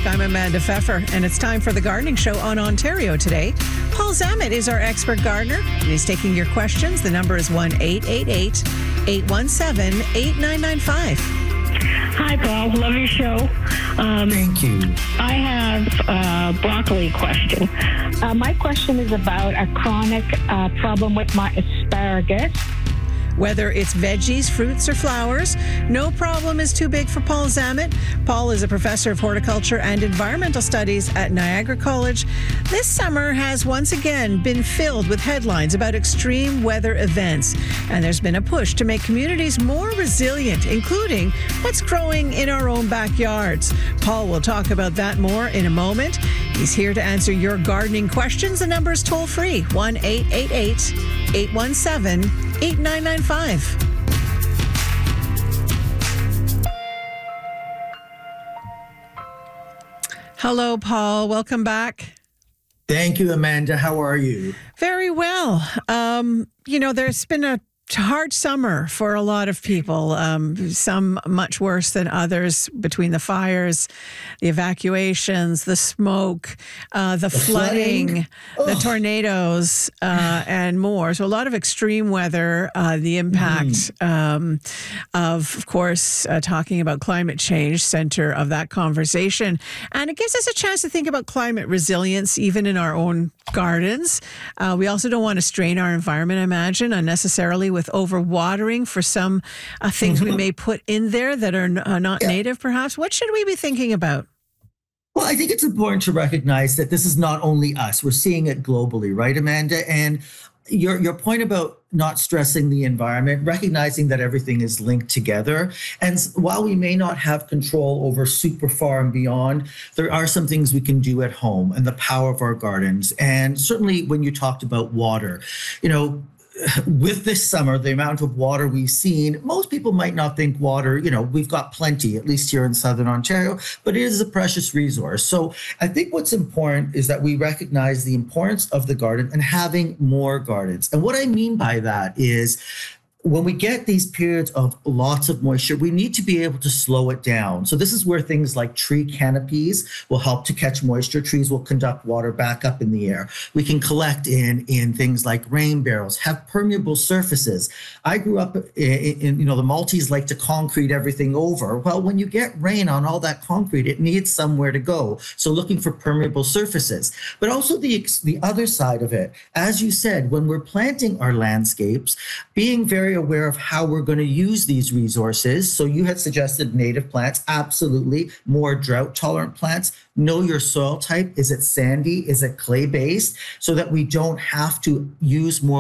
back. I'm Amanda Pfeffer, and it's time for the Gardening Show on Ontario Today. Paul Zammit is our expert gardener, and he's taking your questions. The number is 1-888-817-8995. Hi, Paul. Love your show. Thank you. I have a broccoli question. My question is about a chronic problem with my asparagus. Whether it's veggies, fruits, or flowers, no problem is too big for Paul Zammit. Paul is a professor of horticulture and environmental studies at Niagara College. This summer has once again been filled with headlines about extreme weather events, and there's been a push to make communities more resilient, including what's growing in our own backyards. Paul will talk about that more in a moment. He's here to answer your gardening questions. The number is toll-free, 1-888-817-8995. Hello, Paul. Welcome back. Thank you, Amanda. How are you? Very well. There's been a hard summer for a lot of people, some much worse than others, between the fires, the evacuations, the smoke, the flooding, the tornadoes, and more. So a lot of extreme weather, the impact of course, talking about climate change, center of that conversation. And it gives us a chance to think about climate resilience, even in our own gardens. We also don't want to strain our environment, I imagine, unnecessarily with overwatering for some things we may put in there that are not native, perhaps. What should we be thinking about? Well, I think it's important to recognize that this is not only us. We're seeing it globally, right, Amanda? And your point about not stressing the environment, recognizing that everything is linked together. And while we may not have control over super far and beyond, there are some things we can do at home and the power of our gardens. And certainly when you talked about water, with this summer, the amount of water we've seen, most people might not think water, we've got plenty, at least here in Southern Ontario, but it is a precious resource. So I think what's important is that we recognize the importance of the garden and having more gardens. And what I mean by that is, when we get these periods of lots of moisture, we need to be able to slow it down. So this is where things like tree canopies will help to catch moisture. Trees will conduct water back up in the air. We can collect in things like rain barrels, have permeable surfaces. I grew up in the Maltese like to concrete everything over. Well, when you get rain on all that concrete, it needs somewhere to go. So looking for permeable surfaces, but also the other side of it, as you said, when we're planting our landscapes, being very aware of how we're going to use these resources. So you had suggested native plants, absolutely. More drought tolerant plants. Know your soil type. Is it sandy? Is it clay based? So that we don't have to use more